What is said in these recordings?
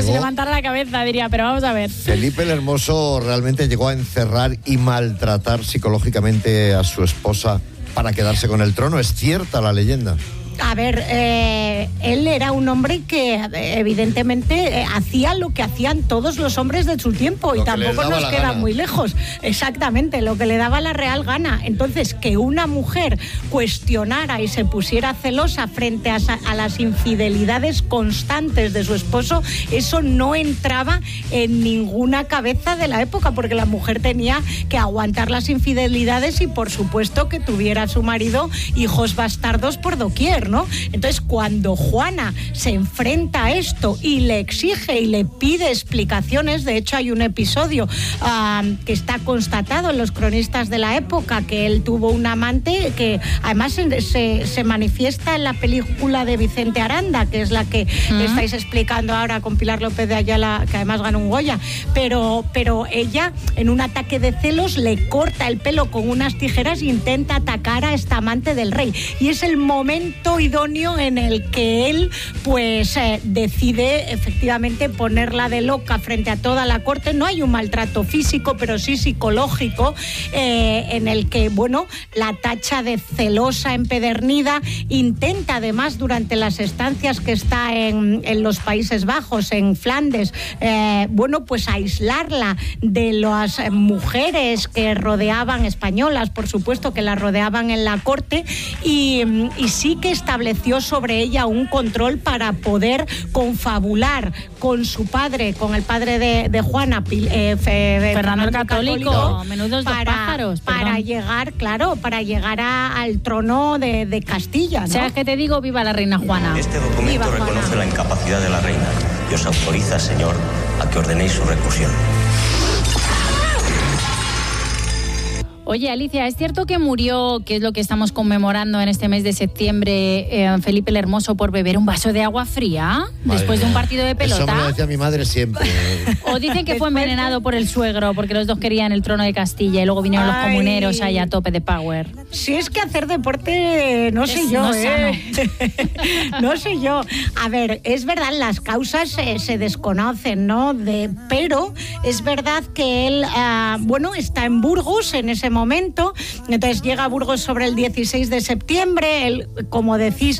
si levantara la cabeza diría, pero vamos a ver. Felipe el Hermoso realmente llegó a encerrar y maltratar psicológicamente a su esposa para quedarse con el trono. ¿Es cierta la leyenda? A ver, él era un hombre que evidentemente hacía lo que hacían todos los hombres de su tiempo y tampoco nos queda muy lejos. Exactamente, lo que le daba la real gana. Entonces, que una mujer cuestionara y se pusiera celosa frente a las infidelidades constantes de su esposo, eso no entraba en ninguna cabeza de la época, porque la mujer tenía que aguantar las infidelidades y, por supuesto, que tuviera a su marido hijos bastardos por doquier, ¿no? Entonces, cuando Juana se enfrenta a esto y le exige y le pide explicaciones, de hecho hay un episodio que está constatado en los cronistas de la época, que él tuvo un amante que además se manifiesta en la película de Vicente Aranda, que es la que estáis explicando ahora con Pilar López de Ayala, que además ganó un Goya, pero ella, en un ataque de celos, le corta el pelo con unas tijeras e intenta atacar a esta amante del rey, y es el momento idóneo en el que él pues decide efectivamente ponerla de loca frente a toda la corte. No hay un maltrato físico, pero sí psicológico, en el que, bueno, la tacha de celosa empedernida. Intenta además, durante las estancias que está en los Países Bajos, en Flandes, bueno, pues aislarla de las mujeres que rodeaban, españolas por supuesto, que la rodeaban en la corte, y sí que estableció sobre ella un control para poder confabular con su padre, con el padre de Juana, Fernando el Católico, menudos dos pájaros, para llegar, claro, para llegar al trono de Castilla, ¿no? ¿Sabes qué te digo? Viva la reina Juana. Este documento reconoce la incapacidad de la reina y os autoriza, señor, a que ordenéis su reclusión. Oye, Alicia, ¿es cierto que murió, que es lo que estamos conmemorando en este mes de septiembre, Felipe el Hermoso, por beber un vaso de agua fría después de un partido de pelota? Eso me lo decía mi madre siempre. O dicen que fue envenenado por el suegro, porque los dos querían el trono de Castilla y luego vinieron los comuneros ahí a tope de power. Si es que hacer deporte, no sé yo, no sé yo. A ver, es verdad, las causas se desconocen, ¿no? Pero es verdad que él, bueno, está en Burgos en ese momento, entonces llega a Burgos sobre el 16 de septiembre, él, como decís,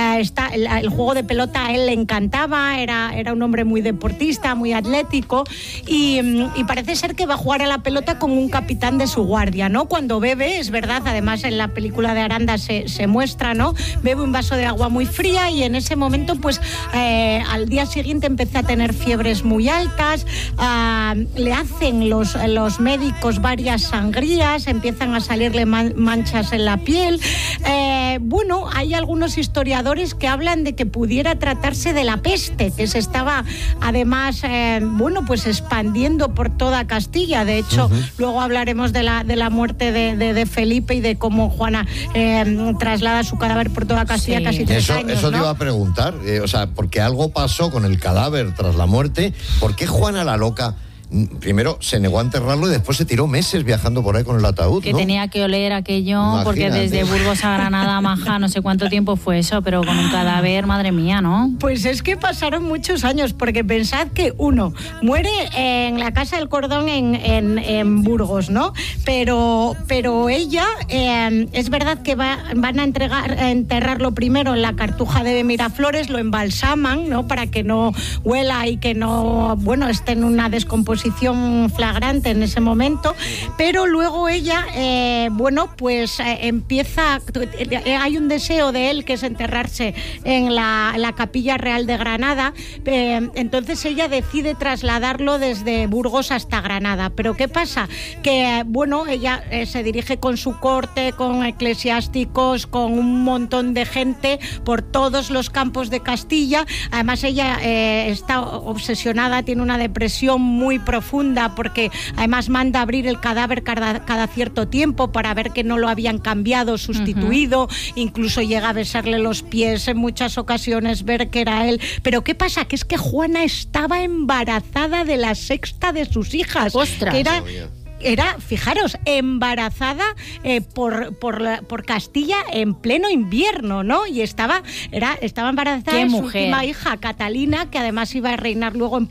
el juego de pelota a él le encantaba, era un hombre muy deportista, muy atlético, y parece ser que va a jugar a la pelota con un capitán de su guardia, ¿no? Cuando bebe, es verdad, además en la película de Aranda se muestra, ¿no? Bebe un vaso de agua muy fría y en ese momento, pues, al día siguiente empieza a tener fiebres muy altas, le hacen los médicos varias sangrías, empiezan a salirle manchas en la piel. Bueno, hay algunos historiadores que hablan de que pudiera tratarse de la peste, que se estaba además, bueno, pues expandiendo por toda Castilla. De hecho, luego hablaremos de la muerte de Felipe y de cómo Juana traslada su cadáver por toda Castilla, sí. Casi 3 años. Eso ¿no? te iba a preguntar, o sea, porque algo pasó con el cadáver tras la muerte. ¿Por qué Juana la Loca primero se negó a enterrarlo y después se tiró meses viajando por ahí con el ataúd, que ¿no? tenía que oler aquello? Imagínate. Porque desde Burgos a Granada, Maja, no sé cuánto tiempo fue eso, pero con un cadáver, madre mía, ¿no? Pues es que pasaron muchos años, porque pensad que uno muere en la Casa del Cordón en Burgos, ¿no? Pero ella, es verdad que van a enterrarlo primero en la Cartuja de Miraflores, lo embalsaman, ¿no? Para que no huela y que no, bueno, esté en una descomposición flagrante en ese momento, pero luego ella, bueno, pues empieza, hay un deseo de él que es enterrarse en la Capilla Real de Granada, entonces ella decide trasladarlo desde Burgos hasta Granada. Pero ¿qué pasa? Que, bueno, ella se dirige con su corte, con eclesiásticos, con un montón de gente por todos los campos de Castilla. Además ella está obsesionada, tiene una depresión muy profunda, porque además manda abrir el cadáver cada cierto tiempo para ver que no lo habían cambiado, sustituido, incluso llega a besarle los pies en muchas ocasiones, ver que era él. Pero ¿qué pasa? Que es que Juana estaba embarazada de la sexta de sus hijas. ¡Ostras! Que era, fijaros, embarazada por Castilla en pleno invierno, ¿no? Y estaba embarazada de su última hija, Catalina, que además iba a reinar luego